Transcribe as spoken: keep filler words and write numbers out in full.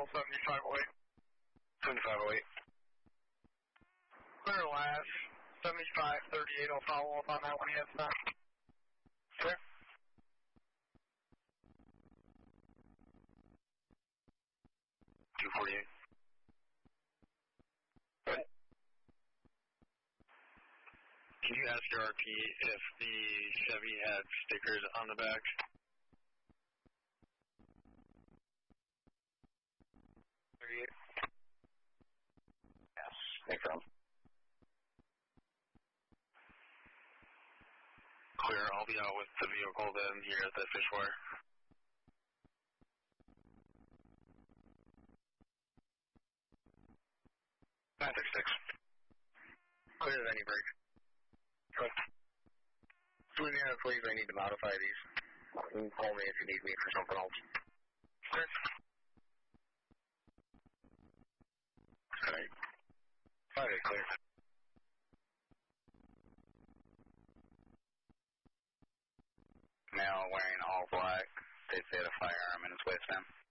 seventy-five oh eight. seventy-five oh eight. Clear last. seventy-five thirty-eight, I'll follow up on that when he heads down. Clear. two forty-eight. Good. Can you ask your R P if the Chevy had stickers on the back? thirty-eight. Yes, no problem. Clear, I'll be out with the vehicle then here at the fish wire. nine six six. Clear as any break. Good. Louisiana, please, I need to modify these. You can call me if you need me for something else. Clear. Alright. Okay, clear. Male wearing all black. They say had a firearm in his waistband.